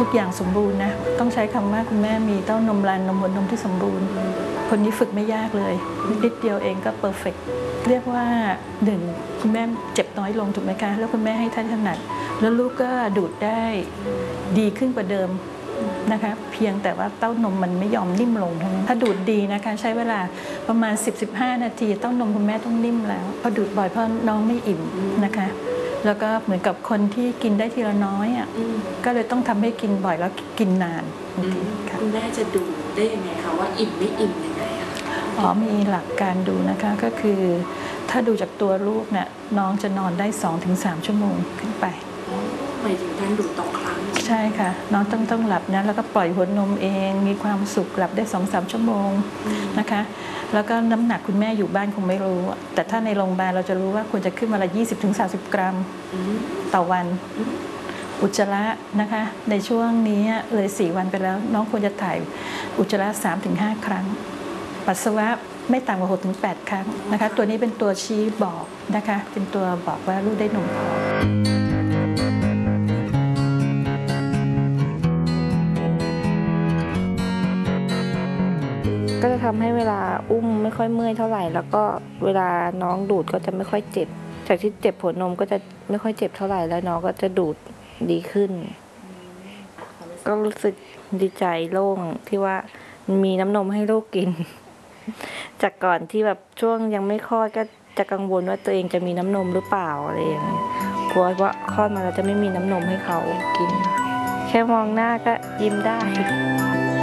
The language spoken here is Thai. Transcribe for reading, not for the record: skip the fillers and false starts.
ทุกอย่างสมบูรณ์นะต้องใช้คำว่าคุณแม่มีเต้านมรันนมหัวนมที่สมบูรณ์คนนี้ฝึกไม่ยากเลยนิดเดียวเองก็เพอร์เฟกต์เรียกว่าหนึ่งคุณแม่เจ็บน้อยลงถูกไหมคะแล้วคุณแม่ให้ท่านถนัดแล้วลูกก็ดูดได้ดีขึ้นกว่าเดิมนะคะเพียงแต่ว่าเต้านมมันไม่ยอมนิ่มลงถ้าดูดดีนะคะใช้เวลาประมาณ 10-15 นาทีเต้านมคุณแม่ต้องนิ่มแล้วพอดูดบ่อยเพราะน้องไม่อิ่มนะคะแล้วก็เหมือนกับคนที่กินได้ทีละน้อยอ่ะก็เลยต้องทำให้กินบ่อยแล้วกินนานคุณแม่จะดูได้ยังไงคะว่าอิ่มไม่อิ่มยังไงคะมีหลักการดูนะคะก็คือถ้าดูจากตัวลูกเนี่ยน้องจะนอนได้ 2-3 ชั่วโมงขึ้นไปหมายถึงการดูดต่อครั้งใช่ค่ะน้องต้องหลับนะแล้วก็ปล่อยหัวนมเองมีความสุขหลับได้ 2-3 ชั่วโมงนะคะแล้วก็น้ำหนักคุณแม่อยู่บ้านคงไม่รู้แต่ถ้าในโรงพยาบาลเราจะรู้ว่าควรจะขึ้นมาละ 20-30 กรัมต่อวันอุจจาระนะคะในช่วงนี้เลย4 วันไปแล้วน้องควรจะถ่ายอุจจาระ 3-5 ครั้งปัสสาวะไม่ต่ำกว่า 6-8 ครั้งนะคะตัวนี้เป็นตัวชี้บอกนะคะเป็นตัวบอกว่าลูกได้นมพอก็จะทำให้เวลาอุ้มไม่ค่อยเมื่อยเท่าไหร่แล้วก็เวลาน้องดูดก็จะไม่ค่อยเจ็บจากที่เจ็บหัวนมก็จะไม่ค่อยเจ็บเท่าไหร่แล้วน้องก็จะดูดดีขึ้นก็รู้สึกดีใจโล่งที่ว่ามีน้ำนมให้ลูกกินจากก่อนที่แบบช่วงยังไม่คลอดก็จะกังวลว่าตัวเองจะมีน้ำนมหรือเปล่าอะไรอย่างเงี้ยกลัวว่าคลอดมาแล้วจะไม่มีน้ำนมให้เขากินแค่มองหน้าก็ยิ้มได้